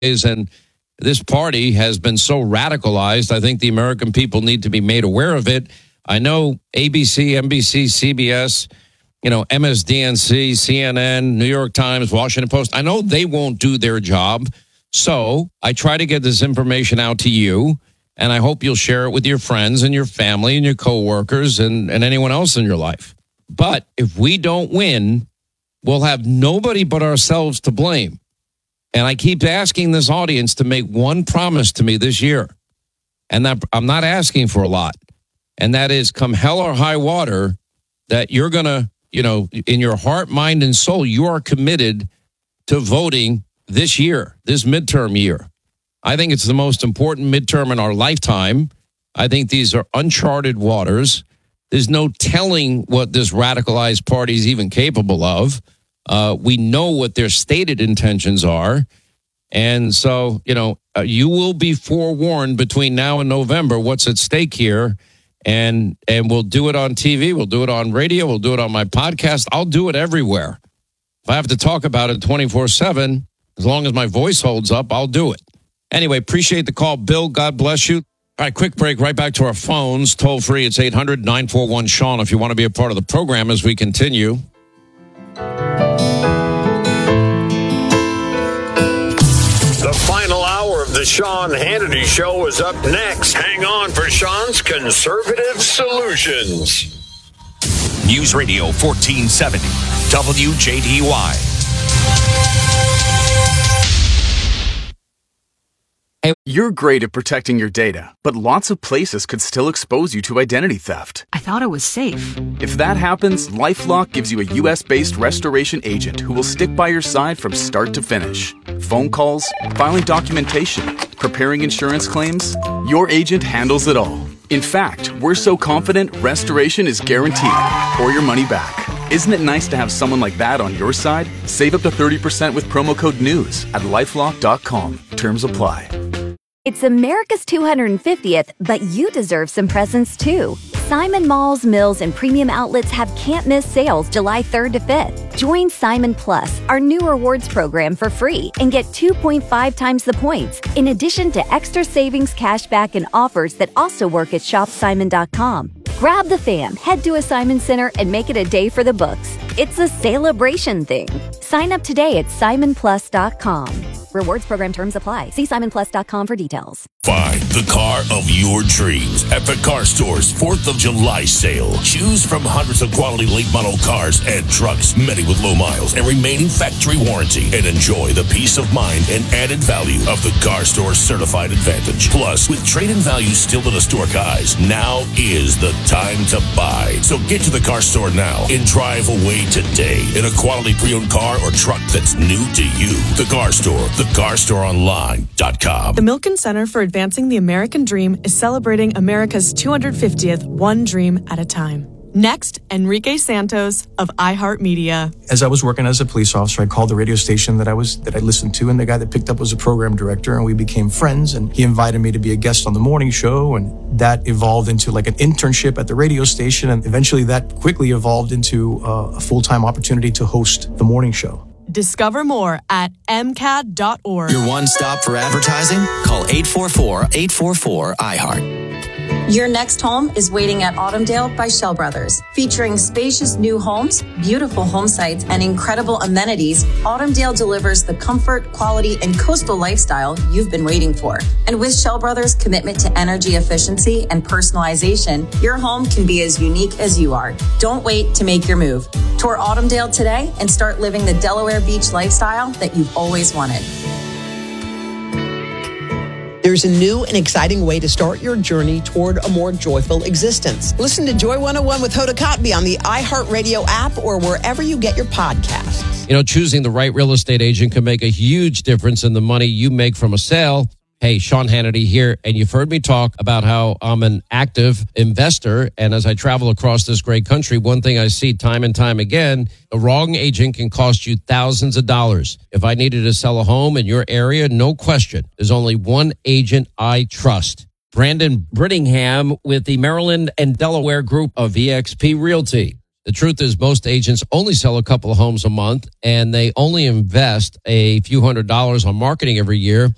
And this party has been so radicalized. I think the American people need to be made aware of it. I know ABC, NBC, CBS, MSDNC, CNN, New York Times, Washington Post. I know they won't do their job. So I try to get this information out to you, and I hope you'll share it with your friends and your family and your coworkers and anyone else in your life. But if we don't win, we'll have nobody but ourselves to blame. And I keep asking this audience to make one promise to me this year. And that I'm not asking for a lot. And that is, come hell or high water, that you're going to, in your heart, mind, and soul, you are committed to voting this year, this midterm year. I think it's the most important midterm in our lifetime. I think these are uncharted waters. There's no telling what this radicalized party is even capable of. We know what their stated intentions are. And so, you will be forewarned between now and November what's at stake here. And we'll do it on TV. We'll do it on radio. We'll do it on my podcast. I'll do it everywhere. If I have to talk about it 24/7, as long as my voice holds up, I'll do it. Anyway, appreciate the call, Bill. God bless you. All right, quick break. Right back to our phones. Toll free. It's 800-941-SEAN if you want to be a part of the program as we continue. The final hour of the Sean Hannity Show is up next. Hang on for Sean's Conservative Solutions. News Radio 1470, WJDY. You're great at protecting your data, but lots of places could still expose you to identity theft. I thought it was safe. If that happens, LifeLock gives you a U.S.-based restoration agent who will stick by your side from start to finish. Phone calls, filing documentation, preparing insurance claims, your agent handles it all. In fact, we're so confident restoration is guaranteed or your money back. Isn't it nice to have someone like that on your side? Save up to 30% with promo code NEWS at LifeLock.com. Terms apply. It's America's 250th, but you deserve some presents too. Simon Malls, Mills, and Premium Outlets have can't-miss sales July 3rd to 5th. Join Simon Plus, our new rewards program, for free and get 2.5 times the points, in addition to extra savings, cashback, and offers that also work at ShopSimon.com. Grab the fam, head to a Simon Center, and make it a day for the books. It's a celebration thing. Sign up today at SimonPlus.com. Rewards program terms apply. See SimonPlus.com for details. Find the car of your dreams at the Car Store's 4th of July sale. Choose from hundreds of quality late model cars and trucks, many with low miles and remaining factory warranty, and enjoy the peace of mind and added value of the Car Store Certified Advantage. Plus, with trade-in values still at historic highs, now is the time to buy. So get to the Car Store now and drive away today in a quality pre-owned car or truck that's new to you. The Car Store, thecarstoreonline.com. The Milken Center for Advancing the American Dream is celebrating America's 250th One Dream at a Time. Next, Enrique Santos of iHeartMedia. As I was working as a police officer, I called the radio station that I listened to, and the guy that picked up was a program director, and we became friends, and he invited me to be a guest on the morning show, and that evolved into like an internship at the radio station, and eventually that quickly evolved into a full-time opportunity to host the morning show. Discover more at MCAD.org. Your one stop for advertising? Call 844-844-iHeart. Your next home is waiting at Autumndale by Shell Brothers. Featuring spacious new homes, beautiful home sites, and incredible amenities, Autumndale delivers the comfort, quality, and coastal lifestyle you've been waiting for. And with Shell Brothers' commitment to energy efficiency and personalization, your home can be as unique as you are. Don't wait to make your move. Tour Autumndale today and start living the Delaware Beach lifestyle that you've always wanted. There's a new and exciting way to start your journey toward a more joyful existence. Listen to Joy 101 with Hoda Kotb on the iHeartRadio app or wherever you get your podcasts. Choosing the right real estate agent can make a huge difference in the money you make from a sale. Hey, Sean Hannity here, and you've heard me talk about how I'm an active investor, and as I travel across this great country, one thing I see time and time again, the wrong agent can cost you thousands of dollars. If I needed to sell a home in your area, no question, there's only one agent I trust. Brandon Brittingham with the Maryland and Delaware group of eXp Realty. The truth is most agents only sell a couple of homes a month, and they only invest a few $100s on marketing every year.